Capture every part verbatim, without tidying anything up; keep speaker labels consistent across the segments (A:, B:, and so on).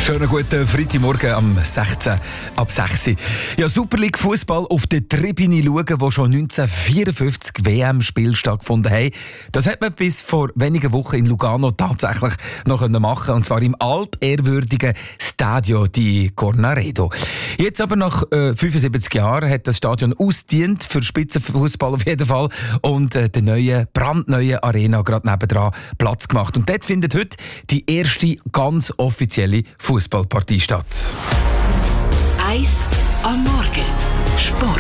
A: Schönen guten Freitagmorgen am sechzehnten ab sechs Uhr. Ja, Super League Fußball auf der Tribüne schauen, wo schon neunzehnhundertvierundfünfzig W M-Spiele stattgefunden haben. Das hat man bis vor wenigen Wochen in Lugano tatsächlich noch machen können, und zwar im altehrwürdigen Stadio di Cornaredo. Jetzt aber nach äh, fünfundsiebzig Jahren hat das Stadion ausgedient für Spitzenfußball auf jeden Fall und äh, der neue, brandneue Arena gerade nebendran Platz gemacht. Und dort findet heute die erste ganz offizielle Fußballpartie statt.
B: Eis am Morgen. Sport.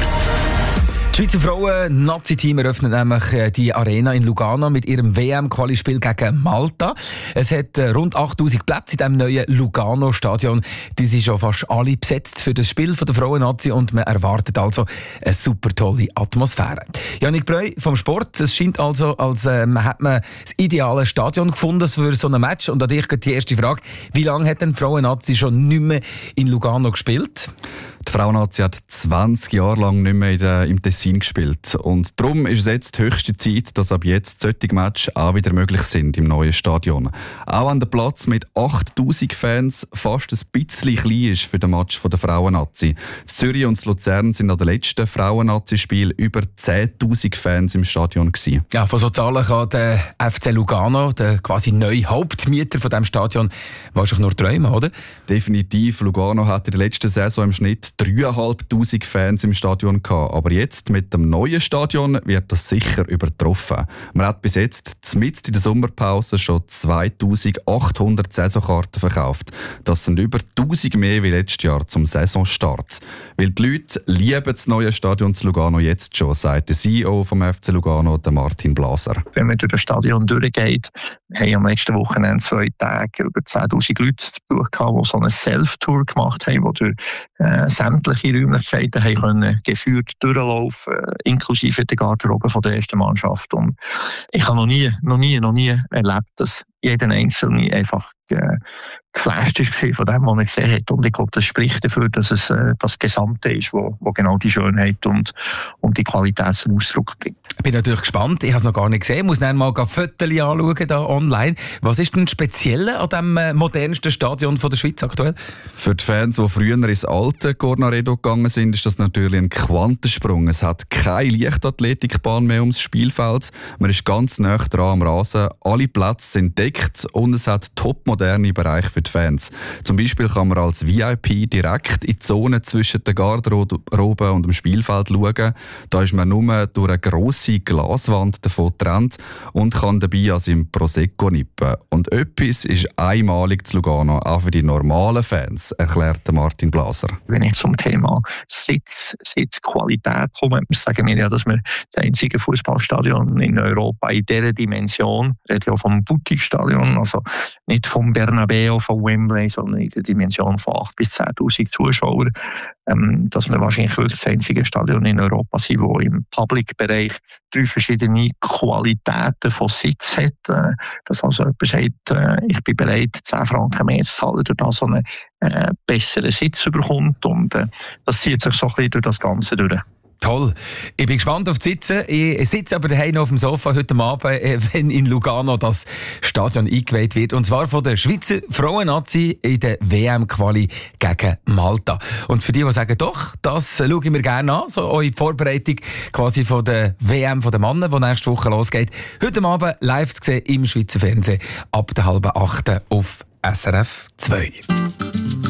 A: Das Schweizer Frauen-Nazi-Team eröffnet nämlich die Arena in Lugano mit ihrem W M-Quali-Spiel gegen Malta. Es hat rund achttausend Plätze in diesem neuen Lugano-Stadion. Die sind schon fast alle besetzt für das Spiel der Frauen-Nazi und man erwartet also eine super tolle Atmosphäre. Janik Breu vom Sport. Es scheint also, als äh, hat man das ideale Stadion gefunden für so ein Match. Und an dich geht die erste Frage. Wie lange hat denn die Frauen-Nazi schon nicht mehr in Lugano gespielt?
C: Die Frauen-Nazi hat zwanzig Jahre lang nicht mehr in der, im Tessin gespielt. Und darum ist es jetzt die höchste Zeit, dass ab jetzt solche Matches auch wieder möglich sind im neuen Stadion. Auch wenn der Platz mit achttausend Fans fast ein bisschen klein ist für den Match der Frauen-Nazi. Zürich und Luzern sind an den letzten Frauen-Nazi-Spiel über zehntausend Fans im Stadion gewesen.
A: Ja, von so Zahlen kann der F C Lugano, der quasi neue Hauptmieter von diesem Stadion, wahrscheinlich nur träumen, oder?
C: Definitiv. Lugano hat in der letzten Saison im Schnitt dreieinhalbtausend Fans im Stadion gehabt. Aber jetzt mit dem neuen Stadion wird das sicher übertroffen. Man hat bis jetzt mitten in der Sommerpause schon zweitausendachthundert Saisonkarten verkauft. Das sind über tausend mehr wie letztes Jahr zum Saisonstart. Weil die Leute lieben das neue Stadion zu Lugano jetzt schon, sagt der C E O vom F C Lugano, der Martin Blaser.
D: Wenn man durch das Stadion durchgeht, haben am letzten Wochenende zwei Tage über zehntausend Leute zu Besuch gehabt, die so eine Self-Tour gemacht haben, die durch äh, sämtliche Räumlichkeiten haben können, geführt durchlaufen, äh, inklusive der Garderobe von der ersten Mannschaft. Und ich habe noch nie, noch nie, noch nie erlebt, dass jeder Einzelne einfach äh, geflasht ist von dem, was er gesehen hat. Und ich glaube, das spricht dafür, dass es äh, das Gesamte ist, wo, wo genau die Schönheit und, und die Qualität zum Ausdruck bringt.
A: Ich bin natürlich gespannt. Ich habe es noch gar nicht gesehen. Ich muss dann mal Fotos anschauen da online. Was ist denn speziell an dem äh, modernsten Stadion von der Schweiz aktuell?
C: Für die Fans, die früher ins alte Cornaredo gegangen sind, ist das natürlich ein Quantensprung. Es hat keine Leichtathletikbahn mehr ums Spielfeld. Man ist ganz nah dran am Rasen. Alle Plätze sind deckt und es hat topmoderne Bereiche für die Fans. Zum Beispiel kann man als V I P direkt in die Zone zwischen der Garderobe und dem Spielfeld schauen. Da ist man nur durch eine grosse Glaswand davon getrennt und kann dabei an seinem Prosecco nippen. Und etwas ist einmalig zu Lugano, auch für die normalen Fans, erklärt Martin Blaser.
D: Wenn ich zum Thema Sitz, Sitzqualität komme, sagen wir ja, dass wir das einzige Fußballstadion in Europa in dieser Dimension, ich rede ja vom Boutique-Stadion, also nicht vom Bernabeu, von Wembley, sondern in der Dimension von achttausend bis zehntausend Zuschauern, ähm, dass wir wahrscheinlich wirklich das einzige Stadion in Europa sind, das im Public-Bereich drei verschiedene Qualitäten von Sitz hat. Äh, dass also jemand sagt, äh, ich bin bereit, zehn Franken mehr zu zahlen, durch das so einen äh, besseren Sitz bekommt. Und äh, das zieht sich so ein bisschen durch das Ganze durch.
A: Toll. Ich bin gespannt auf die Sitzen. Ich sitze aber daheim noch auf dem Sofa heute Abend, wenn in Lugano das Stadion eingeweiht wird. Und zwar von der Schweizer Frauen-Nazi in der W M-Quali gegen Malta. Und für die, die sagen, doch, das schaue ich mir gerne an, so eure Vorbereitung quasi von der W M von den Männern, die nächste Woche losgeht. Heute Abend live zu sehen im Schweizer Fernsehen ab der halben achten auf S R F zwei.